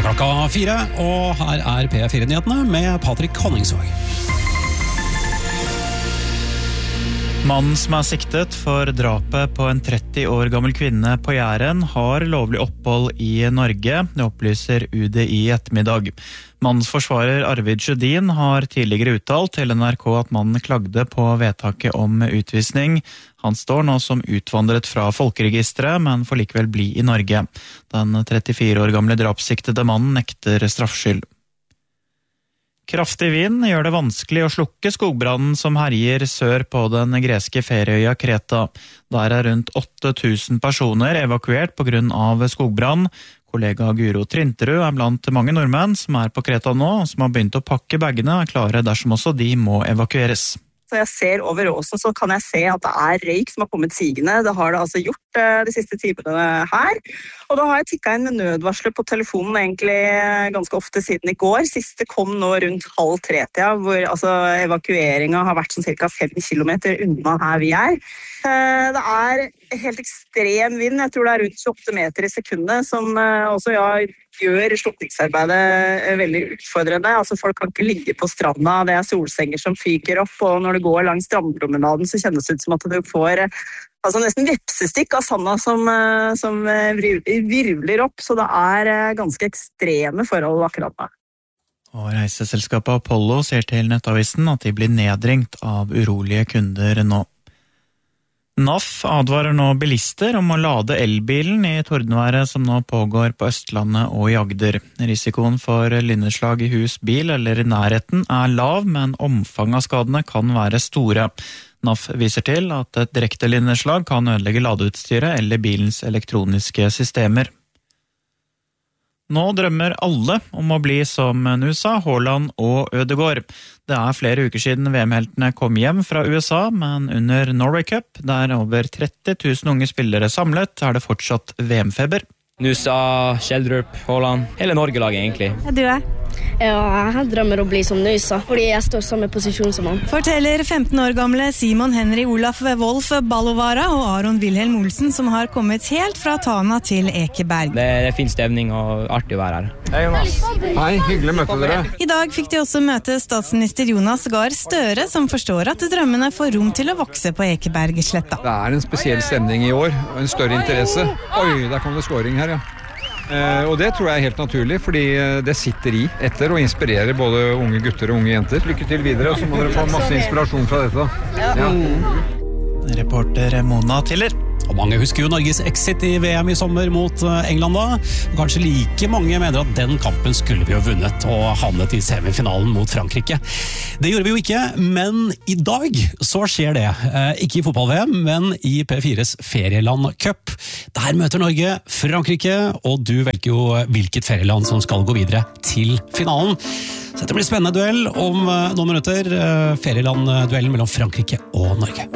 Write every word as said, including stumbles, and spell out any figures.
Det er klokka fire, og her er P fire-nyhetene med Patrick Honningsvåg. Mannen som er siktet for drapet på en tretti år gammel kvinne på Jæren har lovlig opphold i Norge, det opplyser U D I i ettermiddag. Mannens forsvarer Arvid Sjødin har tidligere uttalt til N R K at mannen klagde på vedtaket om utvisning. Han står nå som utvandret fra folkeregisteret, men får likevel bli i Norge. Den trettifire år gamle drapssiktede mannen nekter straffskyld. Kraftig vind gjør det vanskelig å slukke skogbrannen som herjer sør på den greske ferieøya Kreta. Der er rundt åtte tusen personer evakuert på grunn av skogbrann. Kollega Guro Trinterud er blant mange nordmenn som er på Kreta nå, og som har begynt å pakke bagene og er klare dersom også de må evakueres. Så jeg ser over åsen, så kan jeg se at det er røyk som har kommet sigende. Det har det altså gjort de siste timene her. Og da har jeg tikket inn nødvarsler på telefonen egentlig ganske ofte siden i går. Siste kom nå rundt halv tre-tida, hvor altså, evakueringen har vært sånn cirka fem kilometer unna her vi er. Det er helt ekstrem vind, jeg tror det er rundt tjueåtte meter i sekundet, som også ja, gjør slukningsarbeidet veldig utfordrende. Altså folk kan ikke ligge på stranda, det er solsenger som fyker opp, og når du går langs strandpromenaden så kjennes det ut som at du får altså nesten vepsestikk av sanda som, som virvler opp, så det er ganske ekstreme forhold akkurat da. Og reiseselskapet Apollo sier til Nettavisen at de blir nedringt av urolige kunder nå. N A F advarer nå bilister om å lade elbilen i tordenværet som nå pågår på Østlandet og i Agder. Risikoen for lynnedslag i hus, bil eller i nærheten er lav, men omfanget av skadene kan være store. N A F viser til at et direkte lynnedslag kan ødelegge ladeutstyret eller bilens elektroniske systemer. Nå drømmer alle om å bli som Nusa, Haaland og Ødegaard. Det er flere uker siden V M-heltene kom hjem fra U S A, men under Norway Cup, der over tretti tusen unge spillere samlet, er det fortsatt V M-feber. Nusa, Kjeldrup, Haaland, hele Norge-laget egentlig. Ja, du er? Ja, jeg drømmer å bli som Nusa, fordi jeg står samme posisjon som han. Forteller femten år gamle Simon Henry Olaf Wolf Ballovara og Aron Wilhelm Olsen, som har kommet helt fra Tana til Ekeberg. Det er fin stemning og artig å være her. Hei Jonas. Hei, hyggelig å møte dere. I dag fikk de også møte statsminister Jonas Gahr Støre, som forstår at drømmene får rom til å vokse på Ekebergsletta. Det er en spesiell stemning i år, og en større interesse. Oi, der kom det scoring her, ja. Eh, og det tror jeg er helt naturlig, fordi det sitter i etter og inspirerer både unge gutter og unge jenter. Lykke til videre, og så må dere få masse inspirasjon fra dette. Ja. Reporter Mona Tiller. Og mange husker jo Norges exit i V M i sommer mot England da. Og kanskje like mange mener at den kampen skulle vi jo vunnet og havnet i semifinalen mot Frankrike. Det gjorde vi jo ikke, men i dag så skjer det. Ikke i fotball-V M, men i P fires Ferieland Cup. Der møter Norge Frankrike, og du velger jo hvilket ferieland som skal gå videre til finalen. Så dette blir spennende duell om noen minutter. Ferieland-duellen mellom Frankrike og Norge.